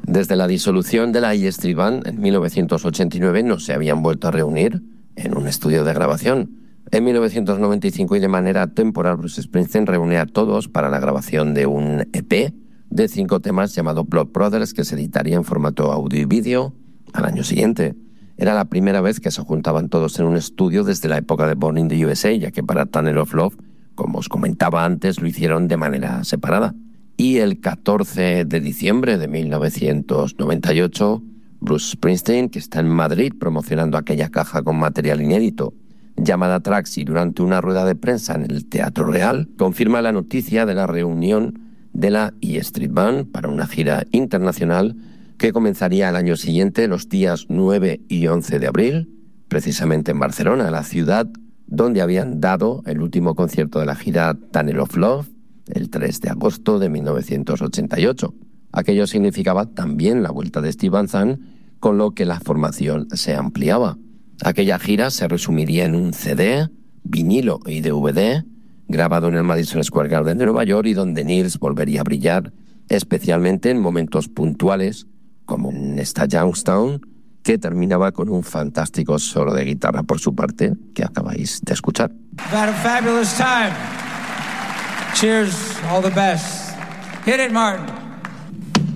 Desde la disolución de la E Street Band en 1989 no se habían vuelto a reunir en un estudio de grabación. En 1995 y de manera temporal Bruce Springsteen reúne a todos para la grabación de un EP de 5 temas llamado Blood Brothers, que se editaría en formato audio y vídeo al año siguiente. Era la primera vez que se juntaban todos en un estudio desde la época de Born in the USA, ya que para Tunnel of Love, como os comentaba antes, lo hicieron de manera separada. Y el 14 de diciembre de 1998, Bruce Springsteen, que está en Madrid promocionando aquella caja con material inédito llamada Tracks, y durante una rueda de prensa en el Teatro Real, confirma la noticia de la reunión de la E Street Band para una gira internacional que comenzaría al año siguiente, los días 9 y 11 de abril, precisamente en Barcelona, la ciudad donde habían dado el último concierto de la gira Tunnel of Love, el 3 de agosto de 1988. Aquello significaba también la vuelta de Steve Van Zandt, con lo que la formación se ampliaba. Aquella gira se resumiría en un CD, vinilo y DVD, grabado en el Madison Square Garden de Nueva York, y donde Nils volvería a brillar, especialmente en momentos puntuales, como en esta Youngstown, que terminaba con un fantástico solo de guitarra por su parte, que acabáis de escuchar. Had a fabulous time. Cheers, all the best. Hit it, Martin.